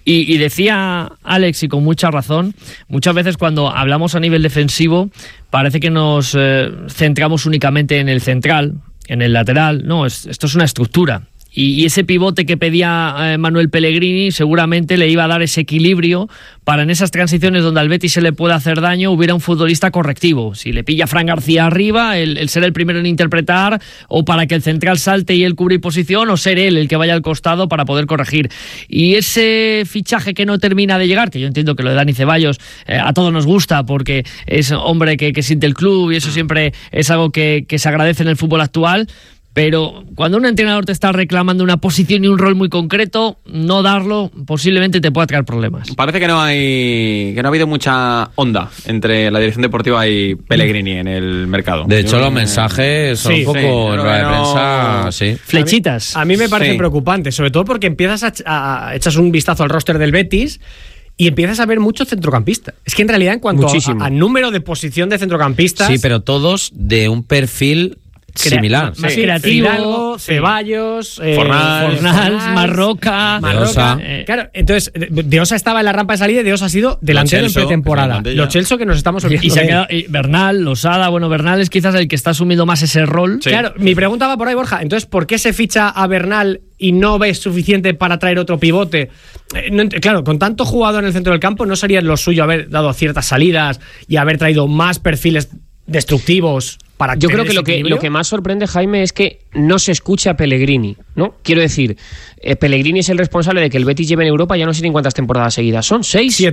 Y decía Alex, y con mucha razón, muchas veces cuando hablamos a nivel defensivo parece que nos centramos únicamente en el central, en el lateral. No, esto es una estructura. Y ese pivote que pedía Manuel Pellegrini seguramente le iba a dar ese equilibrio para en esas transiciones donde al Betis se le puede hacer daño hubiera un futbolista correctivo. Si le pilla Fran García arriba, el ser el primero en interpretar, o para que el central salte y él cubrir posición, o ser él el que vaya al costado para poder corregir. Y ese fichaje que no termina de llegar, que yo entiendo que lo de Dani Ceballos a todos nos gusta porque es hombre que siente el club y eso siempre es algo que se agradece en el fútbol actual. Pero cuando un entrenador te está reclamando una posición y un rol muy concreto, no darlo posiblemente te pueda traer problemas. Parece que no ha habido mucha onda entre la dirección deportiva y Pellegrini en el mercado. De hecho, los mensajes son un poco en rueda de prensa, sí. Flechitas. A mí me parece preocupante, sobre todo porque empiezas echas un vistazo al roster del Betis y empiezas a ver muchos centrocampistas. Es que en realidad en cuanto a número de posición de centrocampistas... Sí, pero todos de un perfil similar. Más creativo, Fidalgo, Ceballos, Fornals, Marroca. Claro, entonces De Osa estaba en la rampa de salida y De Osa ha sido delantero en pretemporada. Lo Celso que nos estamos olvidando. Y se ha quedado Bernal, Losada. Bueno, Bernal es quizás el que está asumiendo más ese rol. Sí. Claro, mi pregunta va por ahí, Borja. Entonces, ¿por qué se ficha a Bernal y no ves suficiente para traer otro pivote? Claro, con tanto jugador en el centro del campo, ¿no sería lo suyo haber dado ciertas salidas y haber traído más perfiles destructivos? Yo creo que lo que más sorprende, Jaime, es que no se escucha a Pellegrini, ¿no? Quiero decir, Pellegrini es el responsable de que el Betis lleve en Europa ya no sé ni cuántas temporadas seguidas. Son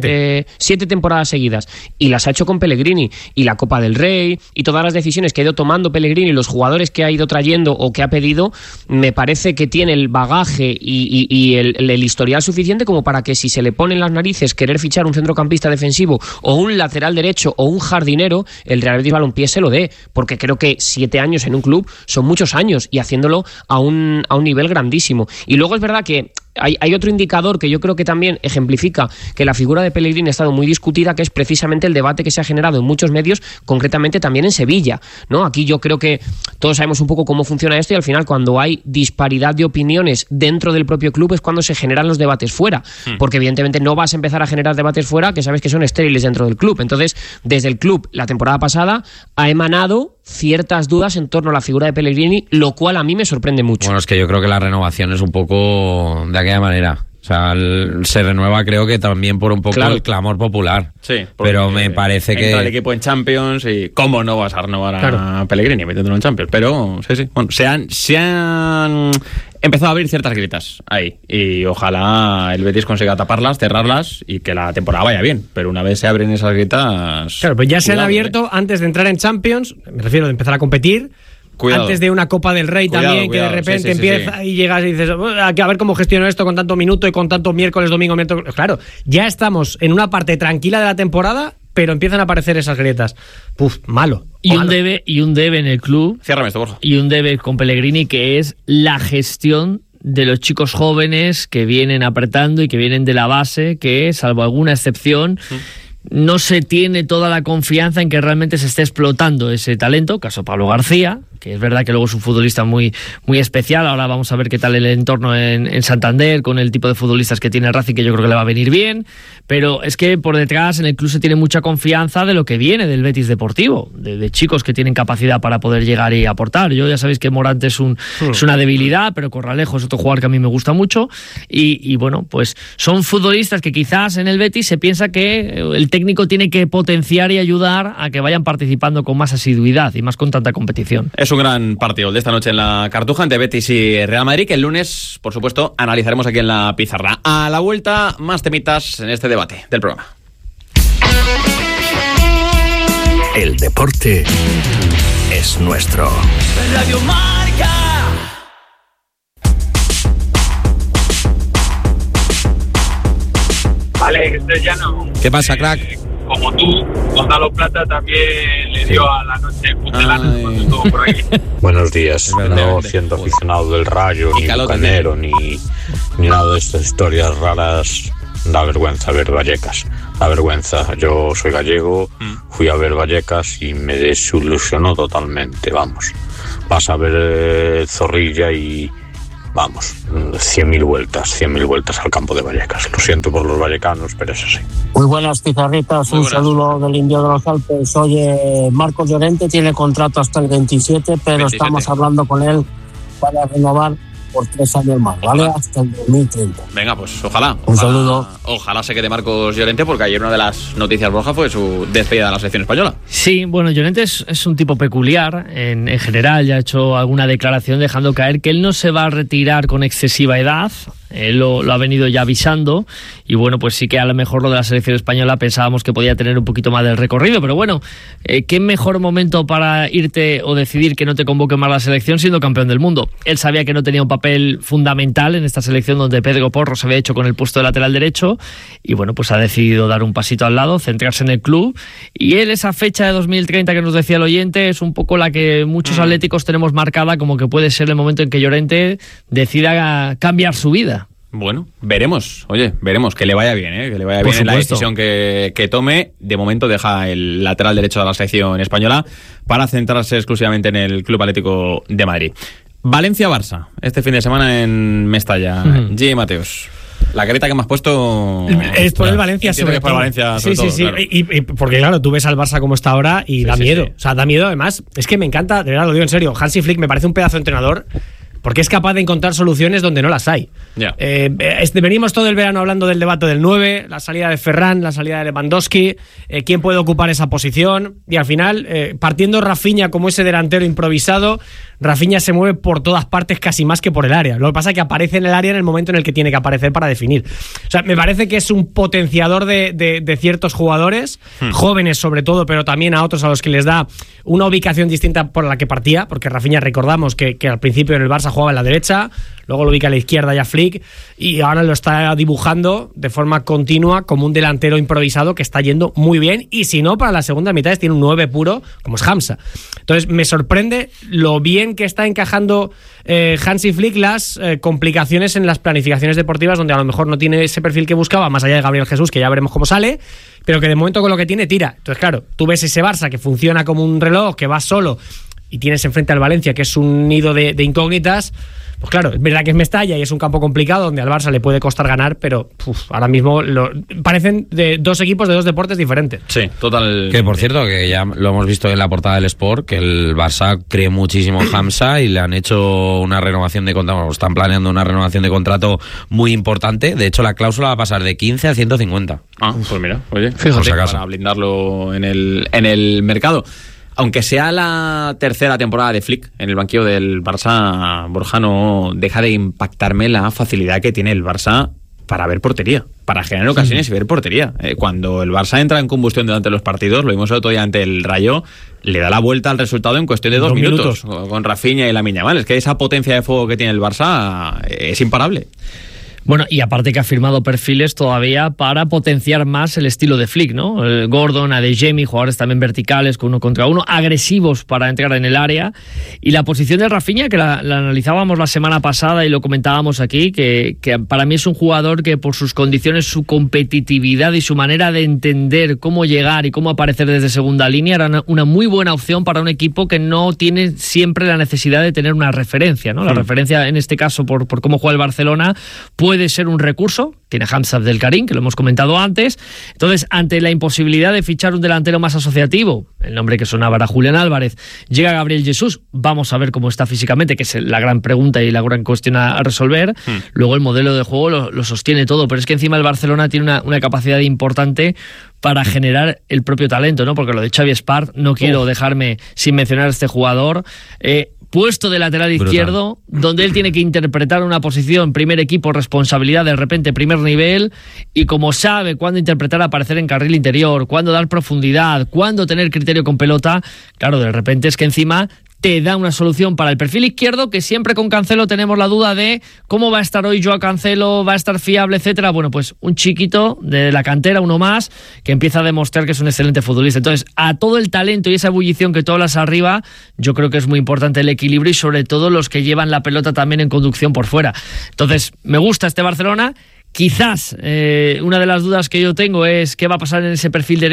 7 temporadas seguidas. Y las ha hecho con Pellegrini. Y la Copa del Rey, y todas las decisiones que ha ido tomando Pellegrini, los jugadores que ha ido trayendo o que ha pedido, me parece que tiene el bagaje y el historial suficiente como para que si se le pone en las narices querer fichar un centrocampista defensivo o un lateral derecho o un jardinero, el Real Betis Balompié se lo dé. Porque creo que 7 años en un club son muchos años y haciéndolo a un nivel grandísimo. Y luego es verdad que hay otro indicador que yo creo que también ejemplifica que la figura de Pellegrini ha estado muy discutida, que es precisamente el debate que se ha generado en muchos medios, concretamente también en Sevilla, ¿no? Aquí yo creo que todos sabemos un poco cómo funciona esto y al final cuando hay disparidad de opiniones dentro del propio club es cuando se generan los debates fuera, porque evidentemente no vas a empezar a generar debates fuera que sabes que son estériles dentro del club. Entonces, desde el club, la temporada pasada, ha emanado ciertas dudas en torno a la figura de Pellegrini, lo cual a mí me sorprende mucho. Bueno, es que yo creo que la renovación es un poco de aquella manera. O sea, se renueva creo que también por un poco el clamor popular. Sí, pero me parece que... Entra el equipo en Champions y ¿cómo no vas a renovar a Pellegrini metiéndolo en Champions? Pero sí. Bueno, se han empezado a abrir ciertas grietas ahí y ojalá el Betis consiga taparlas, cerrarlas y que la temporada vaya bien. Pero una vez se abren esas grietas... Claro, pues ya se han abierto antes de entrar en Champions, me refiero de empezar a competir... Cuidado. Antes de una Copa del Rey también, que de repente empieza y llegas y dices, a ver cómo gestiono esto con tanto minuto y con tanto miércoles, domingo, miércoles. Claro, ya estamos en una parte tranquila de la temporada, pero empiezan a aparecer esas grietas. Malo. Y un debe en el club. Ciérrame esto, Borja. Y un debe con Pellegrini, que es la gestión de los chicos jóvenes que vienen apretando y que vienen de la base, que, salvo alguna excepción, no se tiene toda la confianza en que realmente se esté explotando ese talento. Caso Pablo García, que es verdad que luego es un futbolista muy, muy especial. Ahora vamos a ver qué tal el entorno en Santander, con el tipo de futbolistas que tiene el Racing, que yo creo que le va a venir bien. Pero es que por detrás en el club se tiene mucha confianza de lo que viene del Betis Deportivo, de chicos que tienen capacidad para poder llegar y aportar. Yo ya sabéis que Morante es una debilidad, pero Corralejo es otro jugador que a mí me gusta mucho. Y bueno, pues son futbolistas que quizás en el Betis se piensa que el técnico tiene que potenciar y ayudar a que vayan participando con más asiduidad y más con tanta competición. Es un gran partido el de esta noche en la Cartuja entre Betis y Real Madrid, que el lunes, por supuesto, analizaremos aquí en la pizarra. A la vuelta, más temitas en este debate del programa. El deporte es nuestro. Radio Marca. Vale, ya no. ¿Qué pasa, crack? Como tú, Gonzalo Plata también le dio a la noche putelana cuando estuvo por aquí. Buenos días, no siendo aficionado del Rayo, ni bucanero, ni nada de estas historias raras, da vergüenza ver Vallecas. Da vergüenza, yo soy gallego, fui a ver Vallecas y me desilusionó totalmente, vamos. Vas a ver Zorrilla y vamos, 100.000 vueltas al campo de Vallecas. Lo siento por los vallecanos, pero es así. Muy buenas, pizarritas. Un saludo del Indio de los Alpes. Oye, Marcos Llorente tiene contrato hasta el 27, pero estamos hablando con él para renovar por 3 años más, ¿vale? Hasta el 2030. Venga, pues ojalá. Un saludo. Ojalá se quede Marcos Llorente, porque ayer una de las noticias rojas fue su despedida de la selección española. Sí, bueno, Llorente es un tipo peculiar. En general ya ha hecho alguna declaración dejando caer que él no se va a retirar con excesiva edad. Él lo ha venido ya avisando, y bueno, pues sí que a lo mejor lo de la selección española pensábamos que podía tener un poquito más del recorrido, pero bueno, qué mejor momento para irte o decidir que no te convoque más la selección siendo campeón del mundo. Él sabía que no tenía un papel fundamental en esta selección donde Pedro Porro se había hecho con el puesto de lateral derecho, y bueno, pues ha decidido dar un pasito al lado, centrarse en el club, y él, esa fecha de 2030 que nos decía el oyente, es un poco la que muchos atléticos tenemos marcada como que puede ser el momento en que Llorente decida cambiar su vida. Bueno, veremos, que le vaya bien, que le vaya bien en la decisión que tome. De momento deja el lateral derecho de la selección española para centrarse exclusivamente en el Club Atlético de Madrid. Valencia-Barça, este fin de semana en Mestalla. G. Mateos. La careta que me has puesto es por el Valencia, sobre todo. Valencia, sobre todo, sí. Claro. Y porque claro, tú ves al Barça como está ahora y da miedo. Sí. O sea, da miedo. Además, es que me encanta, de verdad lo digo en serio, Hansi Flick me parece un pedazo de entrenador, porque es capaz de encontrar soluciones donde no las hay. Yeah. Venimos todo el verano hablando del debate del 9, la salida de Ferran, la salida de Lewandowski, quién puede ocupar esa posición, y al final, partiendo Rafinha como ese delantero improvisado, Rafinha se mueve por todas partes casi más que por el área. Lo que pasa es que aparece en el área en el momento en el que tiene que aparecer para definir. O sea, me parece que es un potenciador de ciertos jugadores, jóvenes sobre todo, pero también a otros a los que les da una ubicación distinta por la que partía, porque Rafinha, recordamos que al principio en el Barça jugaba en la derecha, luego lo ubica a la izquierda ya Flick, y ahora lo está dibujando de forma continua como un delantero improvisado que está yendo muy bien, y si no, para la segunda mitad tiene un 9 puro como es Hamza. Entonces me sorprende lo bien que está encajando Hansi Flick las complicaciones en las planificaciones deportivas, donde a lo mejor no tiene ese perfil que buscaba, más allá de Gabriel Jesús, que ya veremos cómo sale, pero que de momento con lo que tiene tira. Entonces claro, tú ves ese Barça que funciona como un reloj, que va solo, y tienes enfrente al Valencia, que es un nido de incógnitas. Pues claro, es verdad que es Mestalla y es un campo complicado donde al Barça le puede costar ganar, pero ahora mismo parecen de dos equipos de dos deportes diferentes. Sí, total. Que por cierto, que ya lo hemos visto en la portada del Sport, que el Barça cree muchísimo en Hamza y le han hecho una renovación de contrato, están planeando una renovación de contrato muy importante. De hecho, la cláusula va a pasar de 15 a 150. Ah, pues mira, oye, fíjate, para blindarlo en el mercado. Aunque sea la tercera temporada de Flick en el banquillo del Barça, Borja, no deja de impactarme la facilidad que tiene el Barça para ver portería, para generar ocasiones y ver portería. Cuando el Barça entra en combustión durante los partidos, lo vimos el otro día ante el Rayo, le da la vuelta al resultado en cuestión de 2 minutos con Rafinha y Lamine Yamal. Es que esa potencia de fuego que tiene el Barça es imparable. Bueno, y aparte que ha firmado perfiles todavía para potenciar más el estilo de Flick, ¿no? El Gordon, Adeyemi, jugadores también verticales, con 1 contra 1, agresivos para entrar en el área. Y la posición de Rafinha, que la analizábamos la semana pasada y lo comentábamos aquí, que para mí es un jugador que por sus condiciones, su competitividad y su manera de entender cómo llegar y cómo aparecer desde segunda línea, era una muy buena opción para un equipo que no tiene siempre la necesidad de tener una referencia, ¿no? La referencia, en este caso, por cómo juega el Barcelona, puede ser un recurso. Tiene Hamza Abdelkarim, que lo hemos comentado antes. Entonces, ante la imposibilidad de fichar un delantero más asociativo, el nombre que sonaba era Julián Álvarez, llega Gabriel Jesús, vamos a ver cómo está físicamente, que es la gran pregunta y la gran cuestión a resolver. Luego el modelo de juego lo sostiene todo, pero es que encima el Barcelona tiene una capacidad importante para generar el propio talento, ¿no? Porque lo de Xavi Espart, no quiero dejarme sin mencionar a este jugador, puesto de lateral izquierdo, donde él tiene que interpretar una posición, primer equipo, responsabilidad, de repente primer nivel, y como sabe cuándo interpretar, aparecer en carril interior, cuándo dar profundidad, cuándo tener criterio con pelota, claro, de repente es que encima te da una solución para el perfil izquierdo, que siempre con Cancelo tenemos la duda de cómo va a estar hoy Joao Cancelo, va a estar fiable, etcétera. Bueno, pues un chiquito de la cantera, uno más, que empieza a demostrar que es un excelente futbolista. Entonces, a todo el talento y esa ebullición que tú hablas arriba, yo creo que es muy importante el equilibrio y sobre todo los que llevan la pelota también en conducción por fuera. Entonces, me gusta este Barcelona. Quizás una de las dudas que yo tengo es qué va a pasar en ese perfil derecho,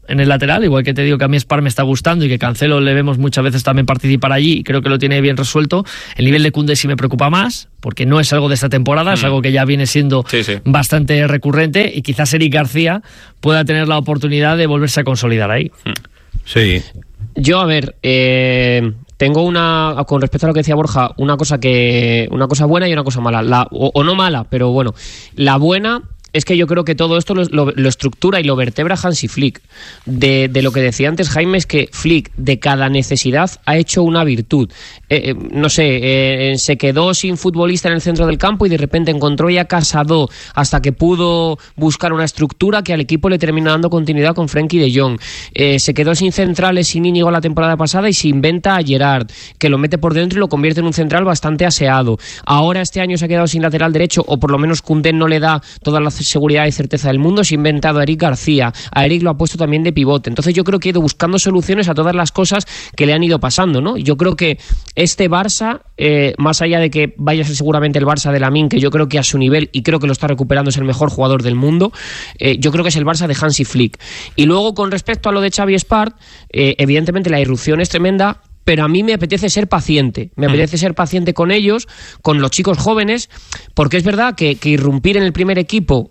en el lateral, igual que te digo que a mí Spar me está gustando y que Cancelo le vemos muchas veces también participar allí y creo que lo tiene bien resuelto. El nivel de Koundé sí me preocupa más, porque no es algo de esta temporada, es algo que ya viene siendo bastante recurrente, y quizás Eric García pueda tener la oportunidad de volverse a consolidar ahí. Sí. Yo, a ver, tengo con respecto a lo que decía Borja, una cosa buena y una cosa mala, o no mala, pero bueno, la buena es que yo creo que todo esto lo estructura y lo vertebra Hansi Flick. De lo que decía antes Jaime, es que Flick de cada necesidad ha hecho una virtud. Se quedó sin futbolista en el centro del campo y de repente encontró ya Casado hasta que pudo buscar una estructura que al equipo le termina dando continuidad con Frenkie de Jong. Se quedó sin centrales, sin Íñigo la temporada pasada y se inventa a Gerrard, que lo mete por dentro y lo convierte en un central bastante aseado. Ahora este año se ha quedado sin lateral derecho, o por lo menos Koundé no le da todas las seguridad y certeza del mundo. Se ha inventado a Eric García, a Eric lo ha puesto también de pivote. Entonces yo creo que ha ido buscando soluciones a todas las cosas que le han ido pasando, ¿no? Yo creo que este Barça, más allá de que vaya a ser seguramente el Barça de Lamine, que yo creo que a su nivel, y creo que lo está recuperando, es el mejor jugador del mundo, yo creo que es el Barça de Hansi Flick. Y luego, con respecto a lo de Xavi Espart, evidentemente la irrupción es tremenda, pero a mí me apetece ser paciente. Me apetece ser paciente con ellos, con los chicos jóvenes, porque es verdad que irrumpir en el primer equipo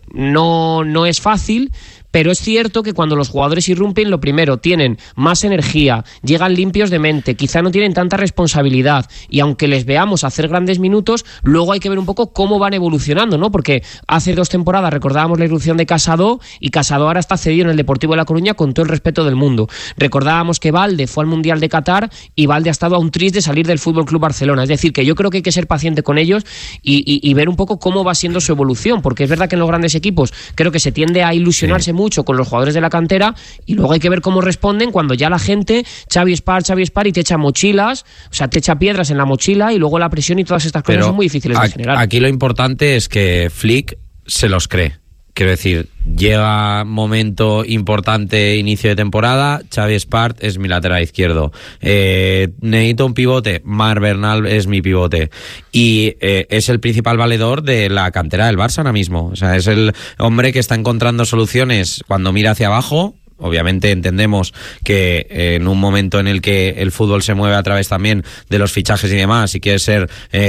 no es fácil, pero es cierto que cuando los jugadores irrumpen, lo primero, tienen más energía, llegan limpios de mente, quizá no tienen tanta responsabilidad, y aunque les veamos hacer grandes minutos, luego hay que ver un poco cómo van evolucionando, ¿no? Porque hace 2 temporadas recordábamos la irrupción de Casado, y Casado ahora está cedido en el Deportivo de La Coruña con todo el respeto del mundo. Recordábamos que Valde fue al Mundial de Qatar y Valde ha estado a un tris de salir del Fútbol Club Barcelona. Es decir, que yo creo que hay que ser paciente con ellos y ver un poco cómo va siendo su evolución, porque es verdad que en los grandes equipos creo que se tiende a ilusionarse mucho con los jugadores de la cantera, y luego hay que ver cómo responden cuando ya la gente, Xavi Espart, y te echa mochilas, o sea, te echa piedras en la mochila, y luego la presión y todas estas cosas son muy difíciles de generar. Aquí lo importante es que Flick se los cree. Quiero decir, llega momento importante, inicio de temporada, Xavi Espart es mi lateral izquierdo. Necesito un pivote, Marc Bernal es mi pivote. Y es el principal valedor de la cantera del Barça ahora mismo. O sea, es el hombre que está encontrando soluciones cuando mira hacia abajo. Obviamente entendemos que en un momento en el que el fútbol se mueve a través también de los fichajes y demás, y quieres ser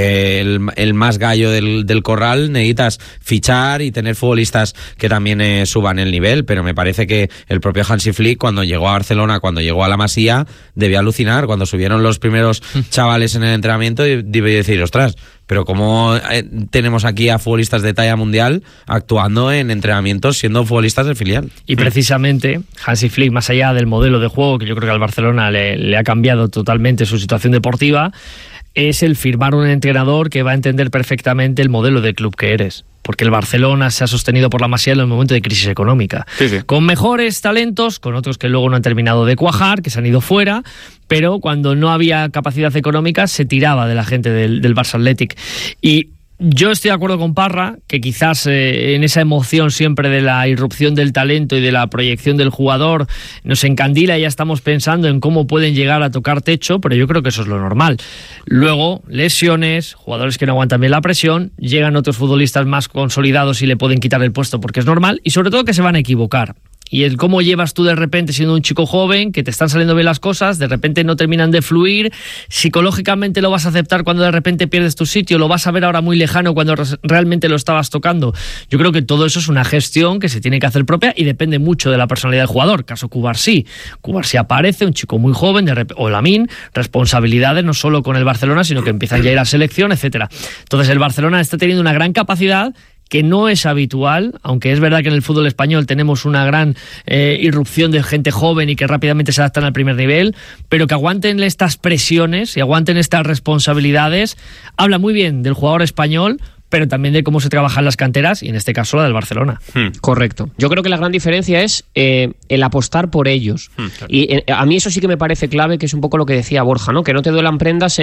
el más gallo del corral, necesitas fichar y tener futbolistas que también suban el nivel, pero me parece que el propio Hansi Flick, cuando llegó a Barcelona, cuando llegó a la Masía, debía alucinar cuando subieron los primeros chavales en el entrenamiento y decir, ostras, pero cómo tenemos aquí a futbolistas de talla mundial actuando en entrenamientos siendo futbolistas del filial. Y precisamente Hansi Flick, más allá del modelo de juego, que yo creo que al Barcelona le ha cambiado totalmente su situación deportiva, es el firmar un entrenador que va a entender perfectamente el modelo de club que eres. Porque el Barcelona se ha sostenido por la Masía en el momento de crisis económica. Sí. Con mejores talentos, con otros que luego no han terminado de cuajar, que se han ido fuera, pero cuando no había capacidad económica se tiraba de la gente del Barça Athletic. Y yo estoy de acuerdo con Parra, que quizás en esa emoción siempre de la irrupción del talento y de la proyección del jugador nos encandila y ya estamos pensando en cómo pueden llegar a tocar techo, pero yo creo que eso es lo normal. Luego, lesiones, jugadores que no aguantan bien la presión, llegan otros futbolistas más consolidados y le pueden quitar el puesto porque es normal, y sobre todo que se van a equivocar. Y el cómo llevas tú de repente siendo un chico joven, que te están saliendo bien las cosas, de repente no terminan de fluir, psicológicamente lo vas a aceptar cuando de repente pierdes tu sitio, lo vas a ver ahora muy lejano cuando realmente lo estabas tocando. Yo creo que todo eso es una gestión que se tiene que hacer propia y depende mucho de la personalidad del jugador. Caso Cubarsí. Cubarsí aparece, un chico muy joven, o Lamine, responsabilidades no solo con el Barcelona, sino que empiezan ya a ir a selección, etcétera. Entonces el Barcelona está teniendo una gran capacidad que no es habitual, aunque es verdad que en el fútbol español tenemos una gran irrupción de gente joven y que rápidamente se adaptan al primer nivel, pero que aguanten estas presiones y aguanten estas responsabilidades, habla muy bien del jugador español, pero también de cómo se trabajan las canteras, y en este caso la del Barcelona. Correcto. Yo creo que la gran diferencia es el apostar por ellos. Claro. Y a mí eso sí que me parece clave, que es un poco lo que decía Borja, ¿no? Que no te duelan prendas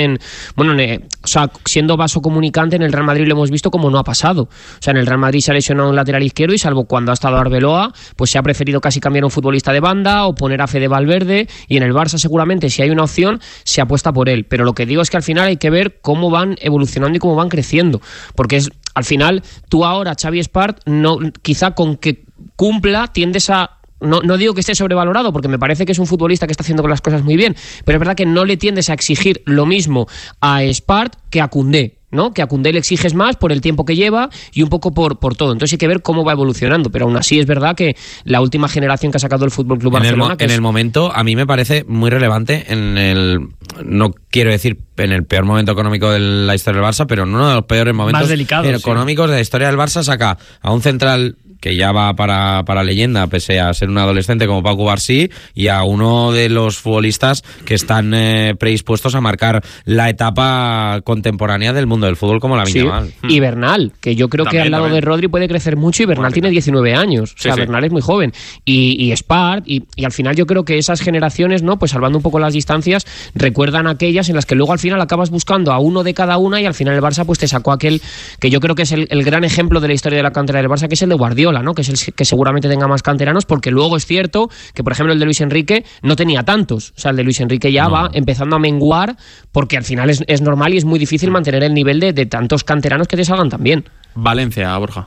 o sea, siendo vaso comunicante en el Real Madrid lo hemos visto como no ha pasado. O sea, en el Real Madrid se ha lesionado un lateral izquierdo y salvo cuando ha estado Arbeloa, pues se ha preferido casi cambiar un futbolista de banda o poner a Fede Valverde, y en el Barça seguramente si hay una opción se apuesta por él. Pero lo que digo es que al final hay que ver cómo van evolucionando y cómo van creciendo. Porque al final, tú ahora, Xavi Espart, no, quizá con que cumpla, tiendes a no digo que esté sobrevalorado, porque me parece que es un futbolista que está haciendo las cosas muy bien, pero es verdad que no le tiendes a exigir lo mismo a Espart que a Koundé, ¿no? Que a Koundé le exiges más por el tiempo que lleva y un poco por todo. Entonces hay que ver cómo va evolucionando, pero aún así es verdad que la última generación que ha sacado el FC Barcelona... En el momento, a mí me parece muy relevante no quiero decir en el peor momento económico de la historia del Barça, pero en uno de los peores momentos más delicados, económicos de la historia del Barça, saca a un central que ya va para leyenda, pese a ser un adolescente como Pau Cubarsí, y a uno de los futbolistas que están predispuestos a marcar la etapa contemporánea del mundo del fútbol como Lamine Yamal. Y Bernal, que yo creo que al lado de Rodri puede crecer mucho, y Bernal tiene 19 años, o sea, Bernal es muy joven, y Espart, y al final yo creo que esas generaciones, ¿no? Pues salvando un poco las distancias, recuerdan aquellas en las que luego al final acabas buscando a uno de cada una, y al final el Barça pues te sacó aquel que yo creo que es el gran ejemplo de la historia de la cantera del Barça, que es el de Guardiola, ¿no? Que es el que seguramente tenga más canteranos, porque luego es cierto que, por ejemplo, el de Luis Enrique no tenía tantos. O sea, el de Luis Enrique ya va empezando a menguar, porque al final es normal y es muy difícil mantener el nivel de tantos canteranos que te salgan tan bien. Valencia, Borja.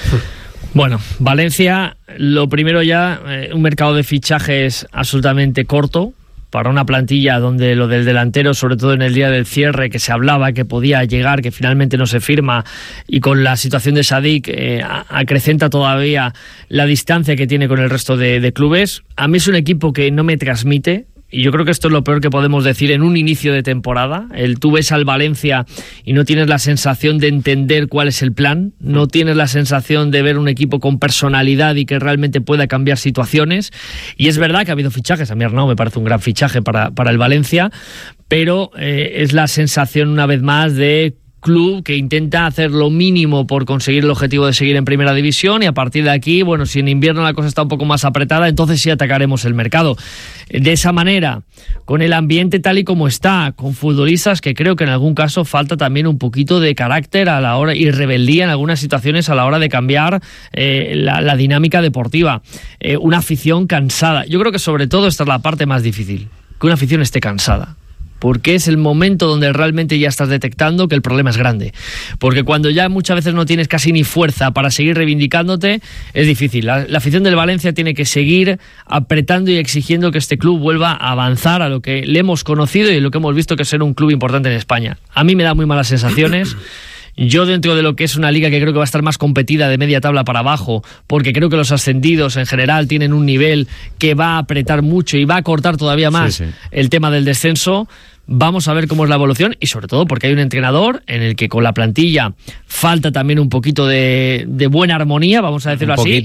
Bueno, Valencia, lo primero ya, un mercado de fichajes absolutamente corto para una plantilla donde lo del delantero, sobre todo en el día del cierre, que se hablaba que podía llegar, que finalmente no se firma, y con la situación de Sadik acrecenta todavía la distancia que tiene con el resto de clubes. A mí es un equipo que no me transmite, y yo creo que esto es lo peor que podemos decir en un inicio de temporada. Tú ves al Valencia y no tienes la sensación de entender cuál es el plan, no tienes la sensación de ver un equipo con personalidad y que realmente pueda cambiar situaciones. Y es verdad que ha habido fichajes, a mí Arnau me parece un gran fichaje para el Valencia, pero es la sensación una vez más de club que intenta hacer lo mínimo por conseguir el objetivo de seguir en primera división, y a partir de aquí, bueno, si en invierno la cosa está un poco más apretada, entonces sí atacaremos el mercado. De esa manera, con el ambiente tal y como está, con futbolistas que creo que en algún caso falta también un poquito de carácter a la hora y rebeldía en algunas situaciones a la hora de cambiar la dinámica deportiva. Una afición cansada. Yo creo que sobre todo esta es la parte más difícil, que una afición esté cansada, porque es el momento donde realmente ya estás detectando que el problema es grande, porque cuando ya muchas veces no tienes casi ni fuerza para seguir reivindicándote, es difícil. La afición del Valencia tiene que seguir apretando y exigiendo que este club vuelva a avanzar a lo que le hemos conocido y lo que hemos visto que es ser un club importante en España. A mí me da muy malas sensaciones. Yo, dentro de lo que es una liga que creo que va a estar más competida de media tabla para abajo, porque creo que los ascendidos en general tienen un nivel que va a apretar mucho y va a cortar todavía más el tema del descenso. Vamos a ver cómo es la evolución, y sobre todo porque hay un entrenador en el que con la plantilla falta también un poquito de buena armonía, vamos a decirlo así,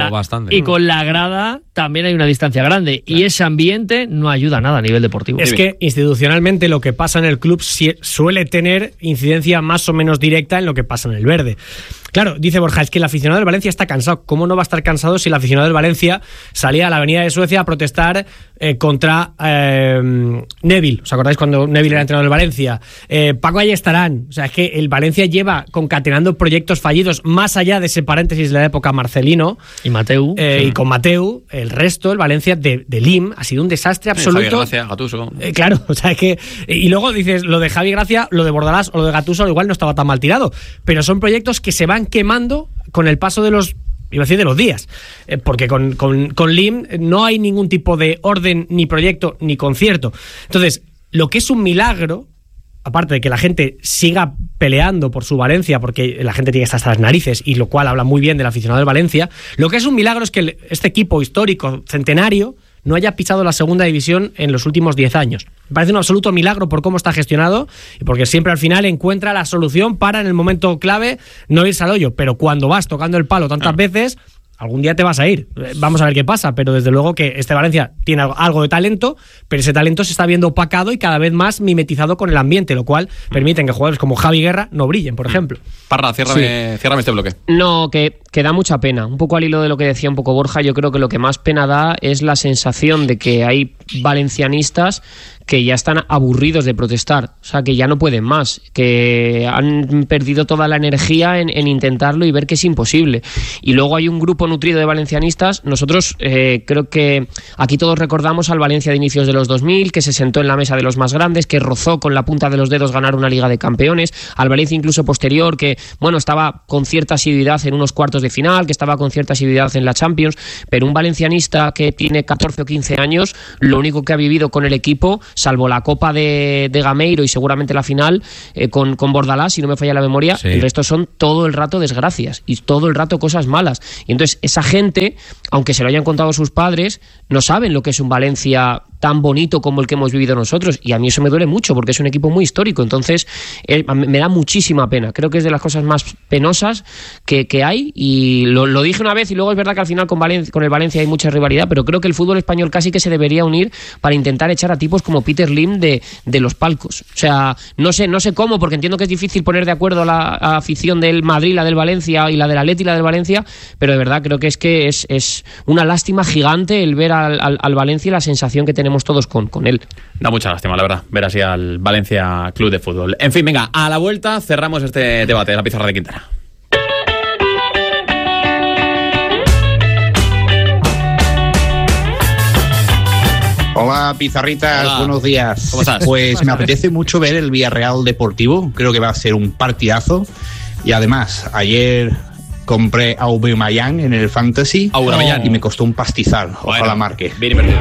y con la grada también hay una distancia grande, y ese ambiente no ayuda nada a nivel deportivo. Es que institucionalmente lo que pasa en el club suele tener incidencia más o menos directa en lo que pasa en el verde. Claro, dice Borja, es que el aficionado del Valencia está cansado. ¿Cómo no va a estar cansado si el aficionado del Valencia salía a la avenida de Suecia a protestar contra Neville? ¿Os acordáis cuando Neville era entrenador del Valencia? Paco Ayestarán. O sea, es que el Valencia lleva concatenando proyectos fallidos más allá de ese paréntesis de la época Marcelino. Y Mateu. Y con Mateu, el resto, el Valencia de Lim, ha sido un desastre absoluto. Javi Gracia, Gattuso. Claro, o sea, es que... Y luego dices, lo de Javi Gracia, lo de Bordalás o lo de Gattuso igual no estaba tan mal tirado. Pero son proyectos que se van quemando con el paso de los días, porque con Lim no hay ningún tipo de orden, ni proyecto, ni concierto. Entonces, lo que es un milagro, aparte de que la gente siga peleando por su Valencia, porque la gente tiene que estar hasta las narices, y lo cual habla muy bien del aficionado del Valencia, lo que es un milagro es que este equipo histórico, centenario, no haya pisado la segunda división en los últimos 10 años. Me parece un absoluto milagro por cómo está gestionado y porque siempre al final encuentra la solución para, en el momento clave, no irse al hoyo. Pero cuando vas tocando el palo tantas veces, algún día te vas a ir. Vamos a ver qué pasa, pero desde luego que este Valencia tiene algo de talento, pero ese talento se está viendo opacado y cada vez más mimetizado con el ambiente, lo cual permiten que jugadores como Javi Guerra no brillen, por ejemplo. Parra, ciérrame este bloque. No, que da mucha pena. Un poco al hilo de lo que decía un poco Borja, yo creo que lo que más pena da es la sensación de que hay valencianistas que ya están aburridos de protestar, o sea, que ya no pueden más, que han perdido toda la energía en intentarlo y ver que es imposible. Y luego hay un grupo nutrido de valencianistas. Nosotros creo que aquí todos recordamos al Valencia de inicios de los 2000, que se sentó en la mesa de los más grandes, que rozó con la punta de los dedos ganar una Liga de Campeones, al Valencia incluso posterior, que bueno, estaba con cierta asiduidad en unos cuartos de final, que estaba con cierta asiduidad en la Champions, pero un valencianista que tiene 14 o 15 años, lo único que ha vivido con el equipo, salvo la Copa de Gameiro y seguramente la final con Bordalás, si no me falla la memoria, el resto son todo el rato desgracias y todo el rato cosas malas. Y entonces esa gente, aunque se lo hayan contado sus padres, no saben lo que es un Valencia tan bonito como el que hemos vivido nosotros, y a mí eso me duele mucho porque es un equipo muy histórico. Entonces me da muchísima pena, creo que es de las cosas más penosas que hay, y lo dije una vez, y luego es verdad que al final con el Valencia hay mucha rivalidad, pero creo que el fútbol español casi que se debería unir para intentar echar a tipos como Peter Lim de los palcos. O sea, no sé cómo, porque entiendo que es difícil poner de acuerdo a la afición del Madrid, la del Valencia, y la del Atleti y la del Valencia, pero de verdad creo que es una lástima gigante el ver al Valencia y la sensación que tenemos todos con él. Da mucha lástima, la verdad, ver así al Valencia Club de Fútbol. En fin, venga, a la vuelta cerramos este debate de la pizarra de Quintana. Hola, pizarritas, hola. Buenos días. ¿Cómo estás? Pues me apetece mucho ver el Villarreal Deportivo, creo que va a ser un partidazo, y además ayer compré a Aubameyang en el Fantasy y me costó un pastizal. Ojalá marque.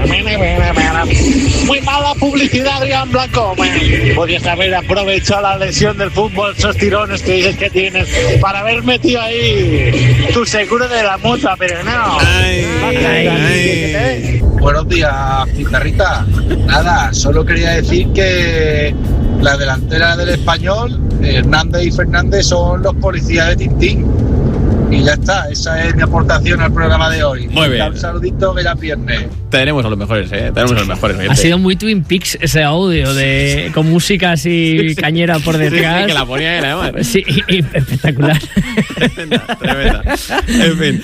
Muy mala publicidad, Adrián Blanco. Podrías haber aprovechado la lesión del fútbol, esos tirones que dices que tienes, para haber metido ahí tu seguro de la mutua, pero no. Buenos días, pizarrita. Nada, solo quería decir que la delantera del Español, Hernández y Fernández, son los policías de Tintín. Y ya está, esa es mi aportación al programa de hoy. Muy bien. Un saludito, que ya viernes. Tenemos a los mejores, tenemos a los mejores. Ha sido muy Twin Peaks ese audio con música así cañera por detrás. Sí, que la ponía él, además. Sí, espectacular. Tremenda. En fin,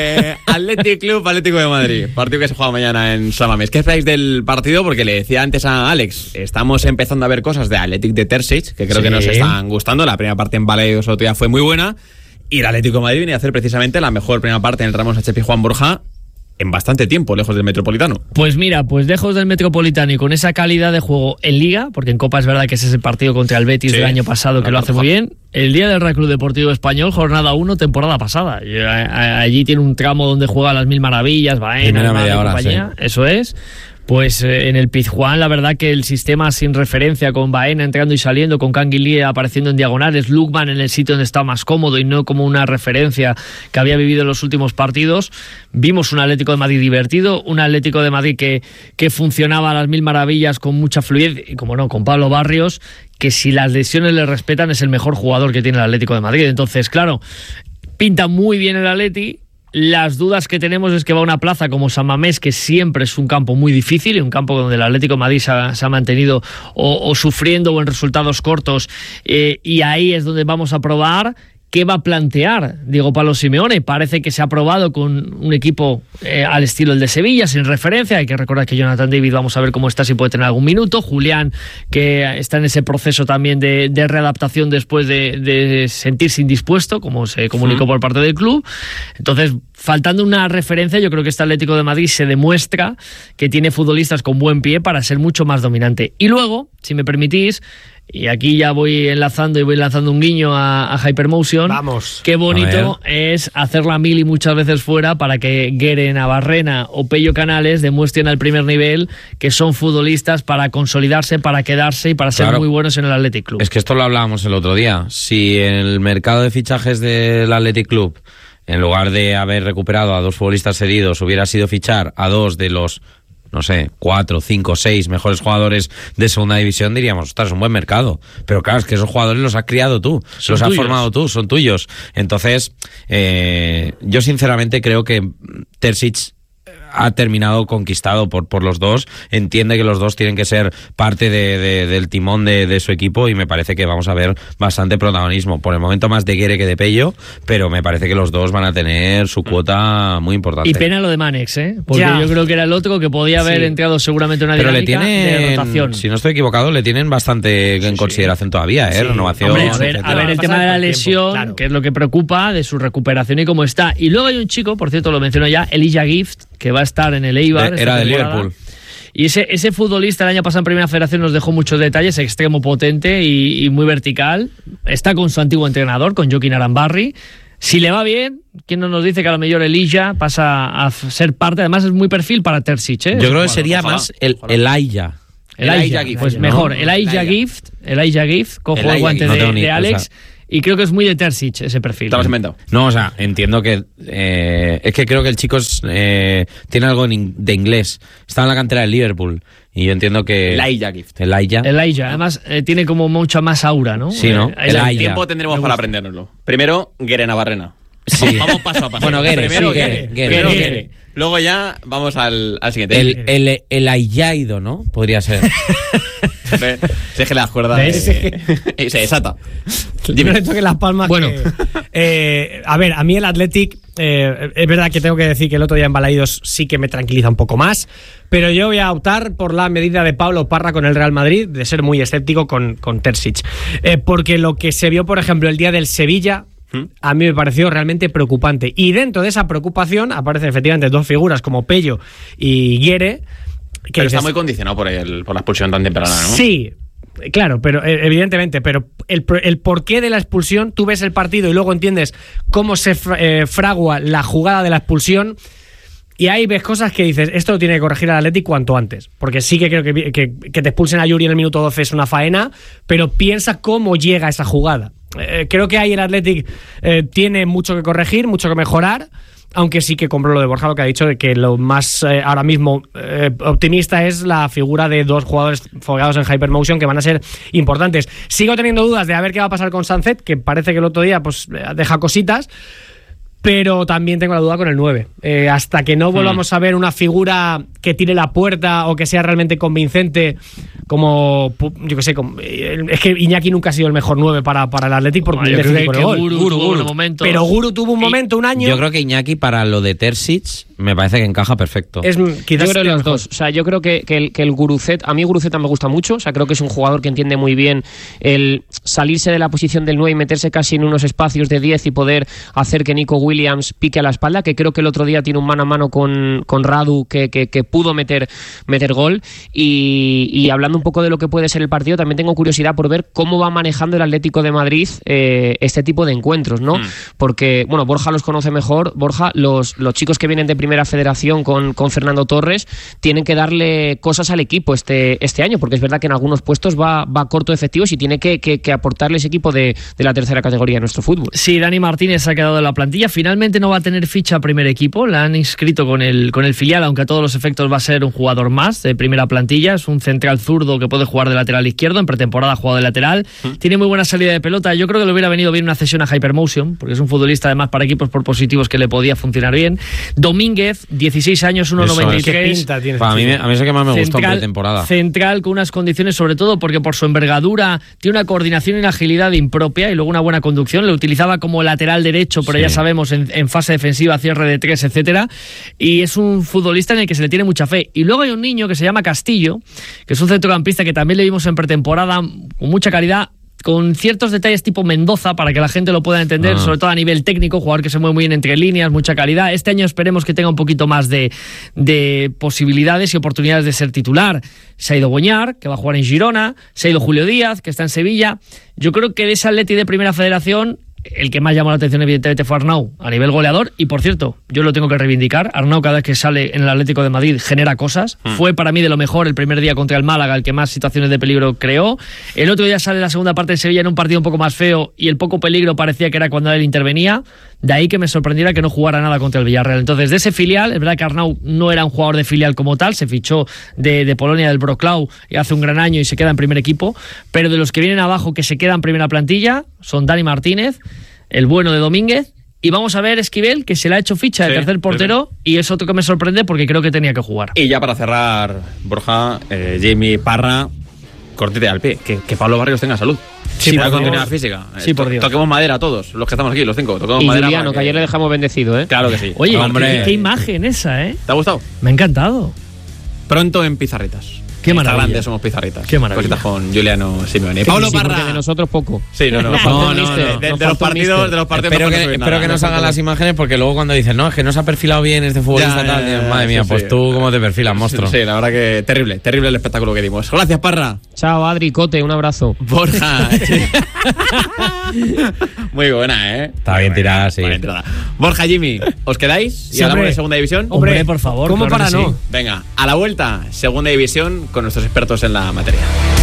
Atlético de Madrid, partido que se juega mañana en San Mamés. ¿Qué esperáis del partido? Porque le decía antes a Alex, estamos empezando a ver cosas de Athletic de Terzic que creo que nos están gustando. La primera parte en Balaídos otro día fue muy buena. Y el Atlético de Madrid viene a hacer precisamente la mejor primera parte en el Ramos Sánchez Pizjuán Borja en bastante tiempo, lejos del Metropolitano. Pues mira, lejos del Metropolitano y con esa calidad de juego en Liga, porque en Copa es verdad que ese es el partido contra el Betis del año pasado que lo hace muy bien. El día del Real Club Deportivo Español, jornada 1, temporada pasada. Allí tiene un tramo donde juega las Mil Maravillas, Baena, compañía. Eso es. Pues en el Pizjuán, la verdad que el sistema sin referencia, con Baena entrando y saliendo, con Canguilí apareciendo en diagonales, Lukman en el sitio donde está más cómodo y no como una referencia que había vivido en los últimos partidos. Vimos un Atlético de Madrid divertido, un Atlético de Madrid que funcionaba a las mil maravillas con mucha fluidez, y como no, con Pablo Barrios, que si las lesiones le respetan es el mejor jugador que tiene el Atlético de Madrid. Entonces, claro, pinta muy bien el Atleti. Las dudas que tenemos es que va a una plaza como San Mamés, que siempre es un campo muy difícil y un campo donde el Atlético de Madrid se ha mantenido o sufriendo o en resultados cortos, y ahí es donde vamos a probar qué va a plantear Diego Pablo Simeone. Parece que se ha probado con un equipo al estilo el de Sevilla, sin referencia. Hay que recordar que Jonathan David, vamos a ver cómo está, si puede tener algún minuto. Julián, que está en ese proceso también de readaptación después de sentirse indispuesto, como se comunicó por parte del club. Entonces, faltando una referencia, yo creo que este Atlético de Madrid se demuestra que tiene futbolistas con buen pie para ser mucho más dominante. Y luego, si me permitís, y aquí ya voy lanzando un guiño a Hypermotion. Vamos. Qué bonito es hacer la mili muchas veces fuera para que Guere, Navarrena o Pello Canales demuestren al primer nivel que son futbolistas para consolidarse, para quedarse y para ser muy buenos en el Athletic Club. Es que esto lo hablábamos el otro día. Si en el mercado de fichajes del Athletic Club, en lugar de haber recuperado a 2 futbolistas cedidos, hubiera sido fichar a 2 de los, no sé, 4, 5, 6 mejores jugadores de segunda división, diríamos, ostras, es un buen mercado. Pero claro, es que esos jugadores los has criado tú, los has formado tú, son tuyos. Entonces, yo sinceramente creo que Terzic ha terminado conquistado por los dos, entiende que los dos tienen que ser parte del timón de su equipo, y me parece que vamos a ver bastante protagonismo, por el momento más de Guere que de Pello, pero me parece que los dos van a tener su cuota muy importante. Y pena lo de Manex, porque yo creo que era el otro que podía haber entrado seguramente una dinámica de rotación. Si no estoy equivocado, le tienen bastante en consideración todavía, renovación. Hombre, a ver el tema de la lesión, que es lo que preocupa, de su recuperación y cómo está. Y luego hay un chico, por cierto, lo menciono ya, Elijah Gift, que va a estar en el Eibar. Era de Liverpool. Y ese futbolista el año pasado en Primera Federación nos dejó muchos detalles, extremo potente y muy vertical. Está con su antiguo entrenador, con Joaquín Arambarri. Si le va bien, ¿quién no nos dice que a lo mejor Elijah pasa a ser parte? Además es muy perfil para Terzic, ¿eh? Yo creo que sería más el Elijah. Elijah Gift, pues mejor. Elijah Gift, cojo el guante de Alex. Y creo que es muy de Terzic ese perfil. ¿Te lo has inventado? No, o sea, entiendo que... es que creo que el chico tiene algo de inglés. Está en la cantera del Liverpool. Y yo entiendo que... Elijah Gift. Elijah. Además, tiene como mucha más aura, ¿no? Sí, ¿no? El tiempo tendremos para aprendérnoslo. Primero, Guerena Barrena. Sí. Vamos paso a paso. Bueno, Primero Guere. Luego ya vamos al siguiente. El Ayaido, ¿no? Podría ser. Se que las cuerdas y se desata. Dime. No le toques las palmas. Bueno, a ver, a mí el Athletic, es verdad que tengo que decir que el otro día en Balaídos sí que me tranquiliza un poco más, pero yo voy a optar por la medida de Pablo Parra con el Real Madrid, de ser muy escéptico con Terzic. Porque lo que se vio, por ejemplo, el día del Sevilla, a mí me pareció realmente preocupante. Y dentro de esa preocupación aparecen efectivamente dos figuras como Pello y Guere. Pero está muy condicionado por la expulsión tan temprana, ¿no? Sí, claro, pero evidentemente, pero el porqué de la expulsión, tú ves el partido y luego entiendes cómo se fragua la jugada de la expulsión. Y ahí ves cosas que dices, esto lo tiene que corregir el Athletic cuanto antes. Porque sí que creo que te expulsen a Yuri en el minuto 12 es una faena, pero piensa cómo llega esa jugada. Creo que ahí el Athletic tiene mucho que corregir, mucho que mejorar, aunque sí que compro lo de Borja, lo que ha dicho, de que lo más ahora mismo optimista es la figura de dos jugadores fogueados en Hypermotion que van a ser importantes. Sigo teniendo dudas de a ver qué va a pasar con Sancet, que parece que el otro día pues deja cositas, pero también tengo la duda con el 9. Hasta que no volvamos a ver una figura que tire la puerta o que sea realmente convincente, como yo que sé, es que Iñaki nunca ha sido el mejor 9 para el Athletic porque yo creo que Guru tuvo un momento. Pero Guru tuvo un momento, un año. Yo creo que Iñaki para lo de Terzic me parece que encaja perfecto. Yo creo los dos. O sea, yo creo que el Guruceta, a mí Guruceta me gusta mucho. O sea, creo que es un jugador que entiende muy bien el salirse de la posición del 9 y meterse casi en unos espacios de 10 y poder hacer que Nico Williams pique a la espalda, que creo que el otro día tiene un mano a mano con Radu que pudo meter gol. Y hablando un poco de lo que puede ser el partido, también tengo curiosidad por ver cómo va manejando el Atlético de Madrid este tipo de encuentros, ¿no? Porque, bueno, Borja los conoce mejor. Borja, los chicos que vienen de Primera Federación con Fernando Torres tienen que darle cosas al equipo este año, porque es verdad que en algunos puestos va corto de efectivos y tiene que aportarle ese equipo de la tercera categoría de nuestro fútbol. Sí, Dani Martínez se ha quedado en la plantilla. Finalmente no va a tener ficha primer equipo, la han inscrito con el filial, aunque a todos los efectos va a ser un jugador más de primera plantilla. Es un central zurdo que puede jugar de lateral izquierdo, en pretemporada ha jugado de lateral, tiene muy buena salida de pelota. Yo creo que le hubiera venido bien una cesión a Hypermotion, porque es un futbolista además para equipos por positivos que le podía funcionar bien. Domínguez, 16 años, 1,93. A mí es el que más me gusta en pretemporada. Central con unas condiciones, sobre todo porque por su envergadura tiene una coordinación y una agilidad impropia y luego una buena conducción. Le utilizaba como lateral derecho, pero ya sabemos, en fase defensiva, cierre de 3, etcétera. Y es un futbolista en el que se le tiene mucha fe. Y luego hay un niño que se llama Castillo, que es un centrocampista que también le vimos en pretemporada con mucha calidad, con ciertos detalles tipo Mendoza, para que la gente lo pueda entender, sobre todo a nivel técnico, jugador que se mueve muy bien entre líneas, mucha calidad. Este año esperemos que tenga un poquito más de posibilidades y oportunidades de ser titular. Se ha ido Boñar, que va a jugar en Girona, se ha ido Julio Díaz, que está en Sevilla. Yo creo que de ese Atleti de Primera Federación, el que más llamó la atención evidentemente fue Arnau a nivel goleador. Y por cierto, yo lo tengo que reivindicar, Arnau cada vez que sale en el Atlético de Madrid genera cosas. Fue para mí de lo mejor el primer día contra el Málaga, el que más situaciones de peligro creó. El otro día sale la segunda parte de Sevilla en un partido un poco más feo y el poco peligro parecía que era cuando él intervenía. De ahí que me sorprendiera que no jugara nada contra el Villarreal. Entonces, de ese filial, es verdad que Arnau no era un jugador de filial como tal, se fichó de Polonia, del Wrocław, y hace un gran año y se queda en primer equipo, pero de los que vienen abajo que se quedan en primera plantilla son Dani Martínez, el bueno de Domínguez, y vamos a ver Esquivel, que se le ha hecho ficha de tercer portero, y es otro que me sorprende porque creo que tenía que jugar. Y ya para cerrar, Borja, Jamie Parra, cortete al pie, que Pablo Barrios tenga salud. Sí, por continuidad física. Sí, por Dios. Toquemos madera todos, los que estamos aquí, los 5. Toquemos y madera. Juliano, que ayer le dejamos bendecido, ¿eh? Claro que sí. Oye, hombre, qué imagen esa, ¿eh? ¿Te ha gustado? Me ha encantado. Pronto en Pizarritas. Qué maravilla. Grandes somos Pizarritas. Qué maravilla. Cositas con Juliano Simeone. Pablo Parra. De nosotros poco. Sí, no. De los partidos. Espero que nos hagan las imágenes, porque luego cuando dicen, no, es que no se ha perfilado bien este futbolista tal. Madre mía, pues tú cómo te perfilas, monstruo. Sí, la verdad que terrible el espectáculo que dimos. Gracias, Parra. Chao, Adri, Cote, un abrazo. Borja. Muy buena, ¿eh? Está bien tirada, sí. Borja, Jimmy, ¿os quedáis? ¿Y hablamos de segunda división? Hombre, por favor. ¿Cómo para no? Venga, a la vuelta, segunda división con nuestros expertos en la materia.